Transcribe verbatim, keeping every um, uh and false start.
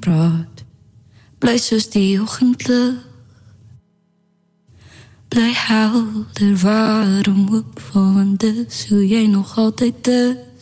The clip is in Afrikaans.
praat. Bly soos die oggendlig, bly helder, warm, hoopvol, en dis hoe jy nog altyd is.